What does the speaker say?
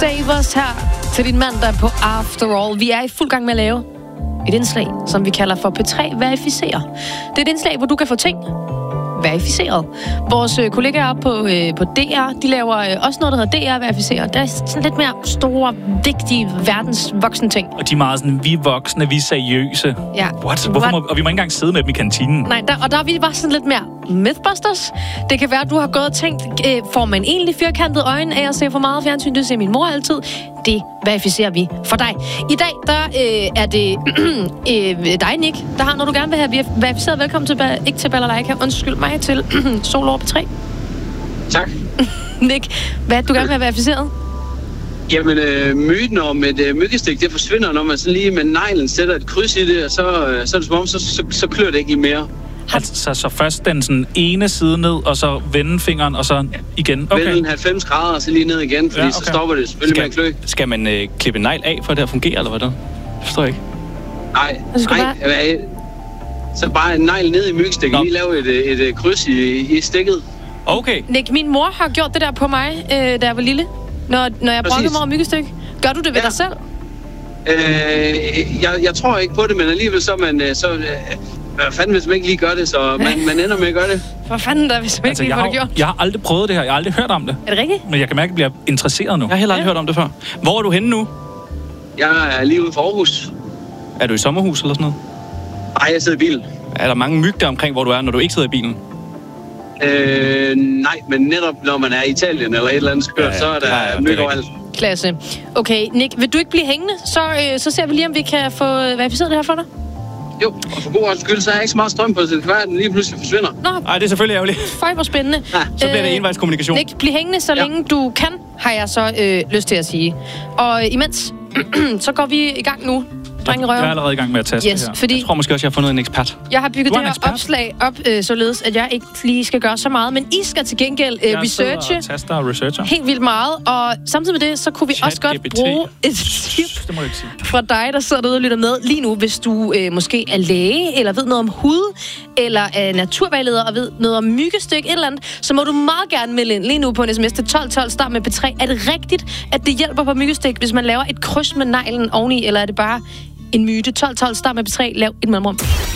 Save Us her til din mandag på After All. Vi er i fuld gang med at lave et indslag, som vi kalder for P3 Verificerer. Det er et indslag, hvor du kan få ting verificeret. Vores kollegaer på DR, de laver også noget, der hedder DR Verificerer. Der er sådan lidt mere store, vigtige, verdensvoksne ting. Og de er meget sådan, vi er voksne, vi er seriøse. Ja. What? Og vi må ikke engang sidde med dem i kantinen. Nej, der er vi bare sådan lidt mere Mythbusters. Det kan være, at du har gået og tænkt, får man egentlig firkantede øjne af at se for meget fjernsyn? Det ser min mor altid. Det verificerer vi for dig. I dag, der er det dig, Nick, der har noget, du gerne vil have verificeret. Velkommen til, ikke til Balalaika, undskyld mig, til Sol over P3. Tak. Nick, hvad er det, du gerne vil have verificeret? Jamen, myten om et myggestik, det forsvinder, når man sådan lige med neglen sætter et kryds i det, og så er det som om, så klør det ikke lige mere. Altså, så først den sådan ene side ned, og så vende fingeren, og så igen. Okay. Vende 90 grader, og så lige ned igen, fordi så stopper det selvfølgelig med at klø. Skal man klippe en negl af, for det at fungere, eller hvordan? Det forstår jeg ikke. Nej. Så bare en negl ned i myggestikket, lige lave et kryds i stikket. Okay. Nick, min mor har gjort det der på mig, da jeg var lille. Når jeg brokkede mig over myggestik. Gør du det ved dig selv? Jeg tror ikke på det, men alligevel så man... hvad fanden, hvis man ikke lige gør det, så man ender med at gøre det. For fanden da, hvis man ikke lige får det gjort. Jeg har aldrig prøvet det her. Jeg har aldrig hørt om det. Er det rigtigt? Men jeg kan mærke, at jeg bliver interesseret nu. Jeg har heller aldrig hørt om det før. Hvor er du henne nu? Jeg er lige ude for Aarhus. Er du i sommerhus eller sådan noget? Nej, jeg sidder i bilen. Er der mange myg der omkring, hvor du er, når du ikke sidder i bilen? Nej, men netop når man er i Italien eller et eller andet skørt, så er der myg overalt. Klasse. Okay, Nick, vil du ikke blive hængende? Så ser vi lige, om vi kan få verificeret det her for dig. Jo, og for god ordens skyld, så er jeg ikke så meget strøm på, så det kan være, at den lige pludselig forsvinder. Nej, det er selvfølgelig ærgerligt. Føj, hvor spændende. Ja, så bliver det envejskommunikation. Nick, bliv hængende, så længe du kan, har jeg så lyst til at sige. Og imens, så går vi i gang nu. Jeg er allerede i gang med at taste det her. Fordi jeg tror måske også, jeg har fundet en ekspert. Jeg har bygget det her opslag op, således at jeg ikke lige skal gøre så meget. Men I skal til gengæld researche helt vildt meget. Og samtidig med det, så kunne vi også godt bruge et tip fra dig, der sidder derude og lytter med lige nu. Hvis du måske er læge, eller ved noget om hud, eller er naturvejleder og ved noget om myggestik, et eller andet, så må du meget gerne melde ind lige nu på en sms til 1212, start med P3. Er det rigtigt, at det hjælper på myggestik, hvis man laver et kryds med neglen oveni, eller er det bare en myte? 1212, start med P3, lav et mellemrum.